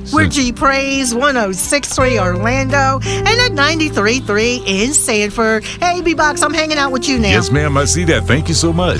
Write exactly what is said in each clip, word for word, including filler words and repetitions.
We're G Praise, one oh six point three Orlando, and at ninety-three point three in Sanford. Hey, B-Box, I'm hanging out with you now. Yes, ma'am, I see that. Thank you so much.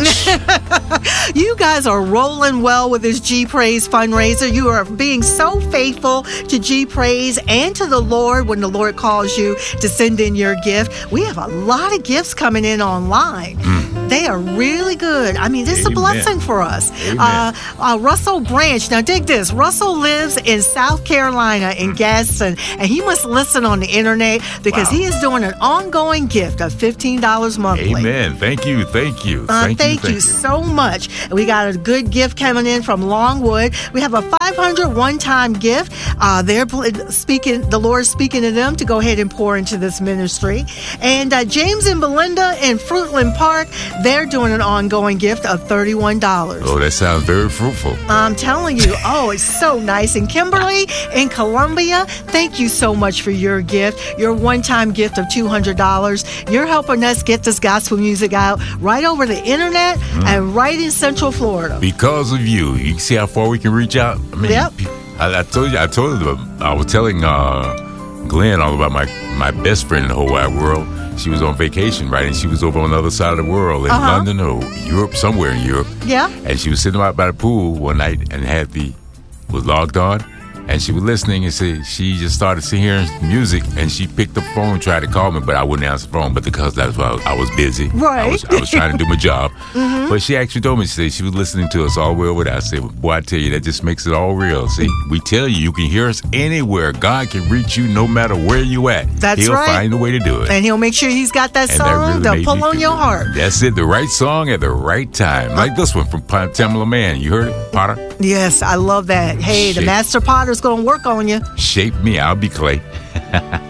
You guys are rolling well with this G Praise fundraiser. You are being so faithful to G Praise and to the Lord when the Lord calls you to send in your gift. We have a lot of gifts coming in online. Mm. They are really good. I mean, this is a blessing for us. Uh, uh, Russell Branch, now dig this. Russell lives in South Carolina in mm. Gadsden, and he must listen on the internet because wow. he is doing an ongoing gift of fifteen dollars monthly. Amen. Thank you. Thank you. Uh, thank, thank, you, you. Thank you so much. We got a good gift coming in from Longwood. We have a five hundred one-time gift. Uh, they're speaking, the Lord is speaking to them to go ahead and pour into this ministry. And uh, James and Belinda in Fruitland Park, they're doing an ongoing gift of thirty-one dollars. Oh, that sounds very fruitful. I'm telling you. Oh, it's so nice. And Kimberly in Columbia, thank you so much for your gift, your one-time gift of two hundred dollars. You're helping us get this gospel music out right over the internet mm. and right in Central Florida. Because of you. You can see how far we can reach out. I mean, yep. I, I told you, I told you, I was telling uh, Glenn all about my, my best friend in the whole wide world. She was on vacation, right? And she was over on the other side of the world in uh-huh. London or Europe, somewhere in Europe. Yeah. And she was sitting out by the pool one night and had the, was logged on. And she was listening and said she just started hearing music and she picked up the phone and tried to call me, but I wouldn't answer the phone. But because that's why I was busy. Right. I was, I was trying to do my job. Mm-hmm. But she actually told me, she said she was listening to us all the way over there. I said, boy, I tell you, that just makes it all real. See, we tell you, you can hear us anywhere. God can reach you no matter where you at. That's he'll right. He'll find a way to do it. And he'll make sure he's got that and song that really to pull on your heart. That's it, the right song at the right time. Like this one from Tamela Mann. You heard it, Potter? Yes, I love that. Hey, Shape. The Master Potter's going to work on you. Shape me, I'll be clay.